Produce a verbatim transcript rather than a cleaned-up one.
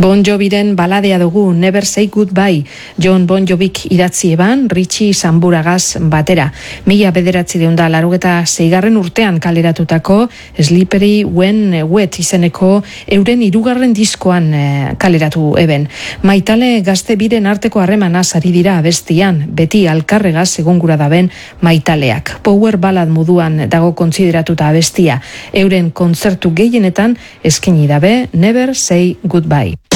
Bon Joviren baladea dugu, Never Say Goodbye. John Bon Jovik idatzi eban, Richie Samburagaz batera. Mila bederatzi deunda larugeta zeigarren urtean kaleratutako Slippery When Wet izeneko euren hirugarren diskoan e, kaleratu eben. Maitale gazte biren arteko harremanaz ari dira abestian, beti alkarregaz egon gura daben maitaleak. Power ballad moduan dago kontsideratuta abestia. Euren kontzertu gehienetan eskaini dabe Never Say Goodbye.